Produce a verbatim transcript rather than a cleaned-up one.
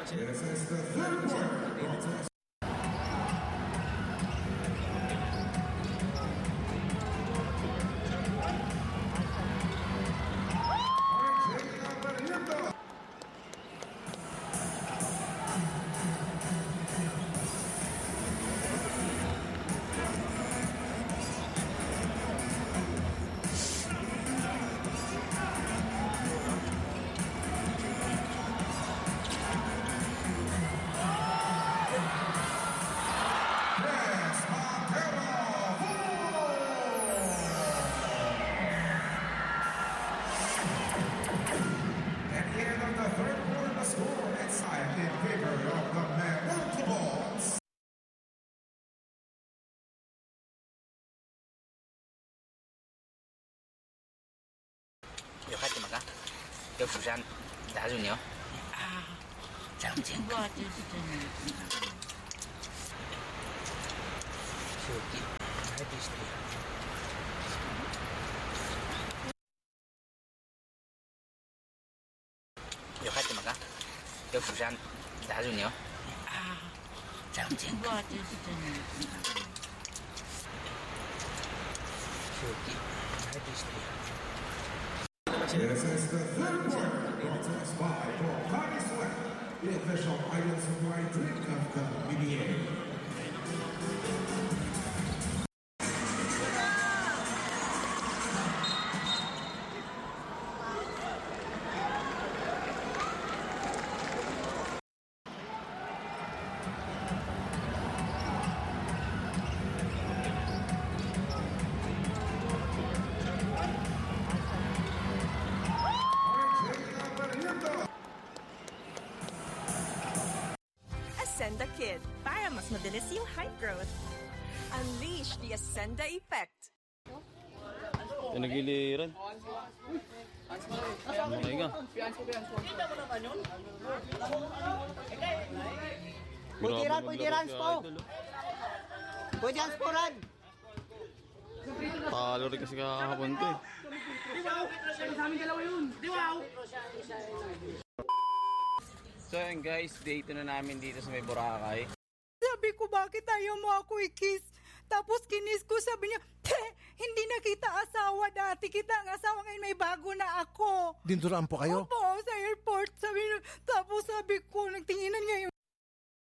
This is the third quarter. 有孩子吗？嘎，有釜山大肉牛啊，长健康，这是真的。手机还得是。有孩子吗？嘎，有釜山大肉牛啊，长健康，这是真的。手机还得是。 This is the third quarter. Brought to us by Connie Sweat, the official Idol Supply drink of the B B A. Ascenda Kid para mas mabilis yung height growth. Unleash the Ascenda effect. Pinagiliran. Mamay ka. Putiran, putiran, spo. Putiran, sporan. Talo rin kasi kahapon ko eh. So yun guys, date na namin dito sa may Boracay. Sabi ko, bakit ayaw mo ako i-kiss? Tapos kinis ko, sabi niya, hindi na kita asawa dati. Kita ang asawa ngayon, may bago na ako. Dinuraan po kayo? Opo, sa airport. Sabi niya, tapos sabi ko, nagtinginan niya yung